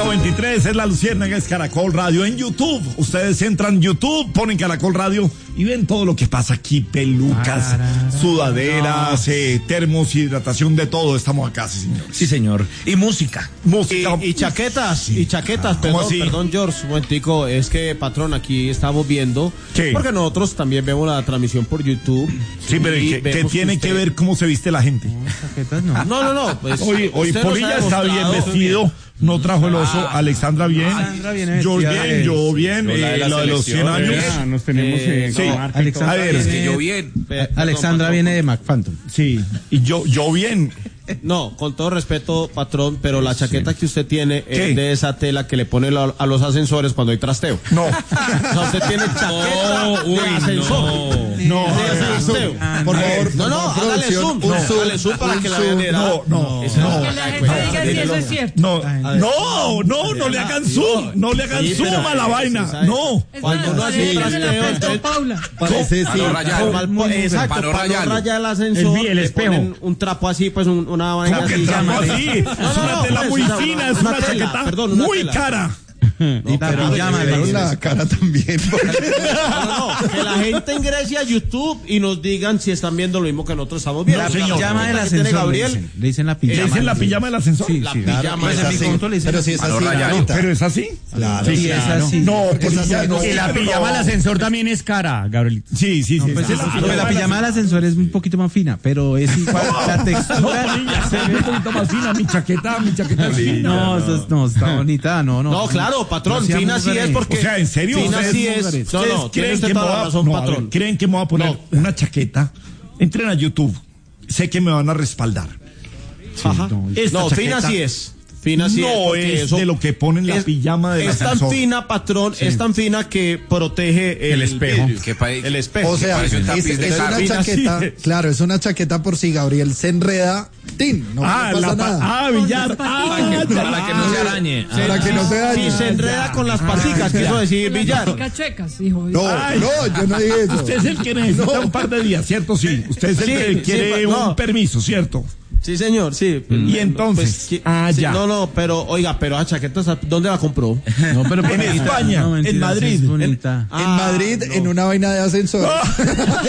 5:23, es la Luciérnaga, es Caracol Radio en YouTube. Ustedes entran en YouTube, ponen Caracol Radio y ven todo lo que pasa aquí, pelucas, sudaderas, termos, hidratación, de todo. Estamos acá, sí, señor. Sí, señor. Y música. Y chaquetas, sí. Perdón, George, un momentico, es que, patrón, aquí estamos viendo, ¿qué? Porque nosotros también vemos la transmisión por YouTube. Sí, pero ¿qué tiene que ver cómo se viste la gente? Chaquetas no. Pues, hoy Polilla está bien vestido. No trajo el oso. Alexandra bien. Yo bien. Lo de los 100 años. Nos tenemos Alexandra, a ver, es que yo bien. Alexandra viene de McPhantom. Sí. Y yo bien. No, con todo respeto, patrón, pero la chaqueta que usted tiene es de esa tela que le pone a los ascensores cuando hay trasteo. No. O sea, usted tiene chaqueta de ascensor. No. Por favor. No, hágale zoom. Hágale zoom para que la vean. No. Que la gente diga si eso es cierto. No le hagan zoom. No le hagan zoom a la vaina. No. Cuando uno hace trasteo, Paula. Parece sí. Exacto, para no rayar el ascensor. El espejo. Ponen un trapo así, pues una vaina así. Sí, es una tela muy fina, es una chaqueta muy cara. Pero la cara también. No, que la gente ingrese a YouTube y nos digan si están viendo lo mismo que nosotros estamos viendo. La pijama del ascensor. Gabriel. Le dicen la pijama. ¿Le dicen la pijama del ascensor? Sí, la pijama del ascensor. Pero si es así. ¿Pero es así? Claro. Sí, es así. No, pues la pijama del ascensor también es cara, Gabriel. Sí. La pijama del ascensor es un poquito más fina, pero es igual la textura. Es un poquito más fina, mi chaqueta. No, está bonita, no. No, claro, patrón, fina sí es porque. O sea, ¿en serio? Fina sí es. No, tiene usted toda la razón, patrón. ¿Creen que me voy a poner una chaqueta? Entren a YouTube. Sé que me van a respaldar. Ajá. No, fina sí es. Fina sí no es de lo que ponen la pijama del ascensor. Es tan fina, patrón, es tan fina que protege el espejo. El espejo. O sea, es una chaqueta, claro, es una chaqueta por si Gabriel se enreda, no pasa nada. Billar. Para que no se arañe. Para que no se dañe. Si se enreda con las paticas, quiso decir billar. Chuecas, hijo. No, yo no dije eso. Usted es el que necesita un par de días, ¿cierto? Sí. Usted es el que quiere un permiso, ¿cierto? Sí, señor, sí. Y entonces, ya. No, pero la chaqueta, ¿dónde la compró? No, pero en España, en Madrid. En Madrid, en una vaina de ascensor.